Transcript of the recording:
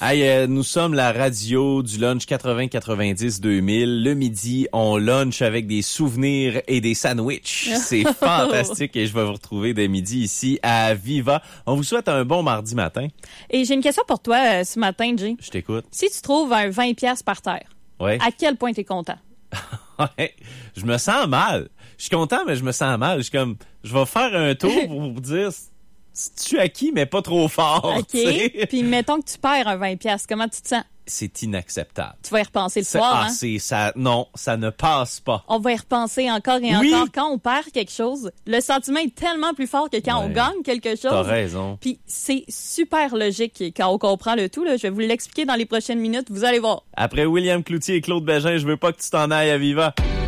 Hey, nous sommes la radio du lunch 80-90-2000. Le midi, on lunch avec des souvenirs et des sandwichs. C'est fantastique et je vais vous retrouver dès midi ici à Viva. On vous souhaite un bon mardi matin. Et j'ai une question pour toi ce matin, Jay. Je t'écoute. Si tu trouves un 20$ par terre, ouais. À quel point t'es content? Ouais, je me sens mal. Je suis content, mais je me sens mal. Je vais faire un tour pour vous dire... Tu acquis, mais pas trop fort. OK. T'sais. Puis mettons que tu perds un 20$. Comment tu te sens? C'est inacceptable. Tu vas y repenser le soir, hein? Non, ça ne passe pas. On va y repenser encore et encore. Quand on perd quelque chose, le sentiment est tellement plus fort que quand on gagne quelque chose. T'as raison. Puis c'est super logique quand on comprend le tout. Là. Je vais vous l'expliquer dans les prochaines minutes. Vous allez voir. Après William Cloutier et Claude Bégin, je veux pas que tu t'en ailles à Viva.